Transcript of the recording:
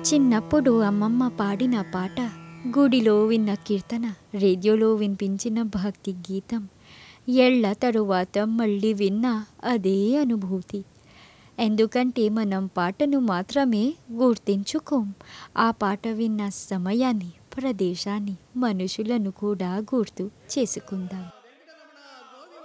చిన్నప్పుడు అమ్మమ్మ పాడిన పాట, గుడిలో విన్న కీర్తన, రేడియోలో వినిపించిన భక్తి గీతం, ఏళ్ల తరువాత మళ్ళీ విన్నా అదే అనుభూతి. ఎందుకంటే మనం పాటను మాత్రమే గుర్తించుకోం, ఆ పాట విన్న సమయాన్ని, ప్రదేశాన్ని, మనుషులను కూడా గుర్తు చేసుకుందాం.